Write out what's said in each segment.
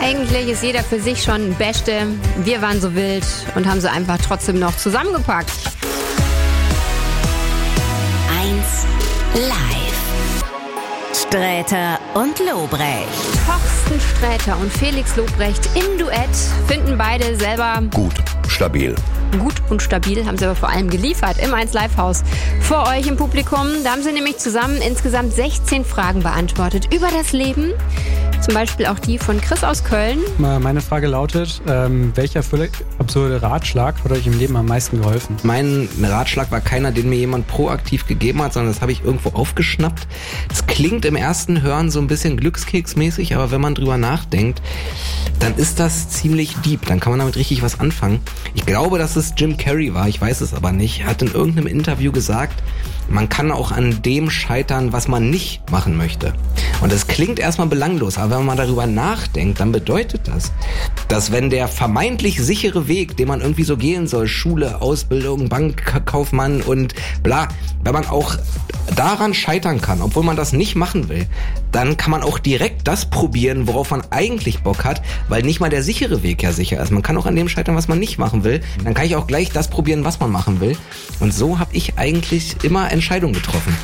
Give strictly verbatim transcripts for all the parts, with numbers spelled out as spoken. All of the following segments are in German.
Eigentlich ist jeder für sich schon Beste. Wir waren so wild und haben sie einfach trotzdem noch zusammengepackt. eins live. Sträter und Lobrecht. Thorsten Sträter und Felix Lobrecht im Duett finden beide selber Gut, stabil. gut und stabil, haben sie aber vor allem geliefert im eins Live Haus. Vor euch im Publikum, da haben sie nämlich zusammen insgesamt sechzehn Fragen beantwortet über das Leben. Zum Beispiel auch die von Chris aus Köln. Meine Frage lautet, ähm, welcher völlig absurde Ratschlag hat euch im Leben am meisten geholfen? Mein Ratschlag war keiner, den mir jemand proaktiv gegeben hat, sondern das habe ich irgendwo aufgeschnappt. Das klingt im ersten Hören so ein bisschen glückskeksmäßig, aber wenn man drüber nachdenkt, dann ist das ziemlich deep. Dann kann man damit richtig was anfangen. Ich glaube, dass es Jim Carrey war, ich weiß es aber nicht. Er hat in irgendeinem Interview gesagt, man kann auch an dem scheitern, was man nicht machen möchte. Und das klingt erstmal belanglos, aber wenn man darüber nachdenkt, dann bedeutet das, dass wenn der vermeintlich sichere Weg, den man irgendwie so gehen soll, Schule, Ausbildung, Bankkaufmann und bla, wenn man auch daran scheitern kann, obwohl man das nicht machen will, dann kann man auch direkt das probieren, worauf man eigentlich Bock hat, weil nicht mal der sichere Weg ja sicher ist. Man kann auch an dem scheitern, was man nicht machen will. Dann kann ich auch gleich das probieren, was man machen will. Und so habe ich eigentlich immer Entscheidungen getroffen.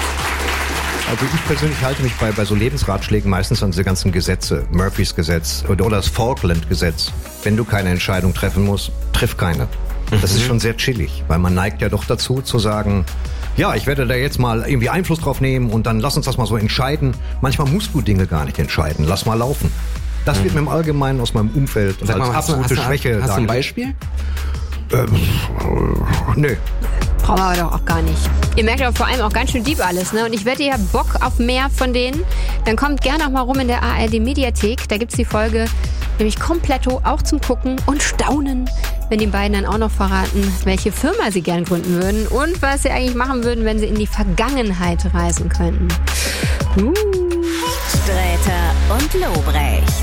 Also ich persönlich halte mich bei, bei so Lebensratschlägen meistens an diese ganzen Gesetze. Murphys Gesetz oder, oder das Falkland-Gesetz. Wenn du keine Entscheidung treffen musst, triff keine. Das ist schon sehr chillig, weil man neigt ja doch dazu zu sagen, ja, ich werde da jetzt mal irgendwie Einfluss drauf nehmen und dann lass uns das mal so entscheiden. Manchmal musst du Dinge gar nicht entscheiden, lass mal laufen. Das wird mir im Allgemeinen aus meinem Umfeld Sag mal, als hast du, absolute hast du, Schwäche Hast du ein dargelegt. Beispiel? Ähm, äh, nee. Brauchen wir aber doch auch gar nicht. Ihr merkt aber vor allem auch ganz schön deep alles, ne? Und ich wette, ihr habt Bock auf mehr von denen. Dann kommt gerne auch mal rum in der A R D-Mediathek. Da gibt's die Folge nämlich kompletto auch zum Gucken und Staunen, wenn die beiden dann auch noch verraten, welche Firma sie gern gründen würden und was sie eigentlich machen würden, wenn sie in die Vergangenheit reisen könnten. Uh. Sträter und Lobrecht.